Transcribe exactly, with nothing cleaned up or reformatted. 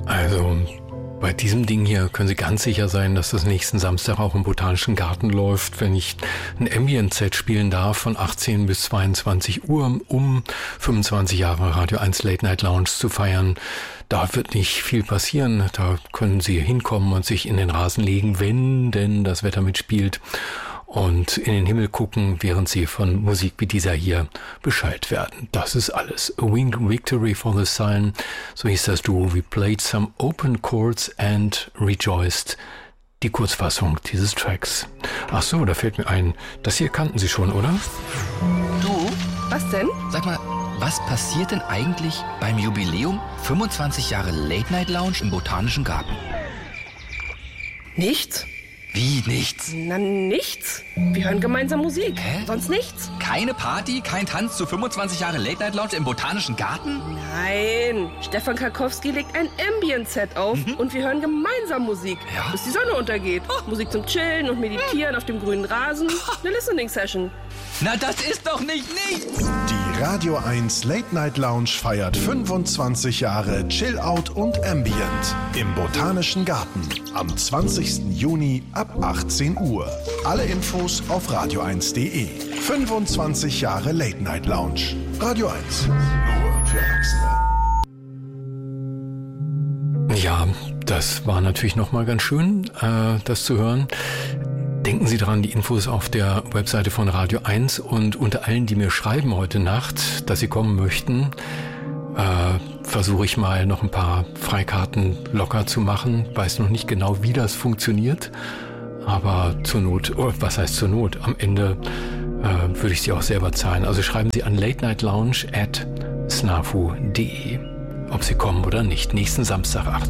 Also bei diesem Ding hier können Sie ganz sicher sein, dass das nächsten Samstag auch im Botanischen Garten läuft, wenn ich ein Ambient-Set spielen darf von achtzehn bis zweiundzwanzig Uhr, um fünfundzwanzig Jahre Radio eins Late Night Lounge zu feiern. Da wird nicht viel passieren. Da können Sie hinkommen und sich in den Rasen legen, wenn denn das Wetter mitspielt, und in den Himmel gucken, während Sie von Musik wie dieser hier Bescheid werden. Das ist alles. A Winged Victory for the Sun, so hieß das Duo. We played some open chords and rejoiced. Die Kurzfassung dieses Tracks. Ach so, da fällt mir ein, das hier kannten Sie schon, oder? Du? Was denn? Sag mal, was passiert denn eigentlich beim Jubiläum fünfundzwanzig Jahre Late Night Lounge im Botanischen Garten? Nichts. Wie nichts? Na, nichts. Wir hören gemeinsam Musik. Hä? Sonst nichts. Keine Party, kein Tanz zu fünfundzwanzig Jahre Late Night Lounge im Botanischen Garten? Nein. Stefan Karkowski legt ein Ambient-Set auf mhm. und wir hören gemeinsam Musik, ja? bis die Sonne untergeht. Oh. Musik zum Chillen und Meditieren auf dem grünen Rasen. Eine Listening-Session. Na, das ist doch nicht nichts! Die Radio eins Late Night Lounge feiert fünfundzwanzig Jahre Chill-Out und Ambient im Botanischen Garten am zwanzigsten Juni ab achtzehn Uhr. Alle Infos auf radio eins punkt de. fünfundzwanzig Jahre Late Night Lounge. Radio eins. Nur für Erwachsene. Ja, das war natürlich nochmal ganz schön, äh, das zu hören. Denken Sie dran, die Infos auf der Webseite von Radio eins, und unter allen, die mir schreiben heute Nacht, dass sie kommen möchten, äh, versuche ich mal noch ein paar Freikarten locker zu machen. Weiß noch nicht genau, wie das funktioniert, aber zur Not, oh, was heißt zur Not? Am Ende äh, würde ich sie auch selber zahlen. Also schreiben Sie an late night lounge at snafu punkt de, ob Sie kommen oder nicht. Nächsten Samstag, achtzehn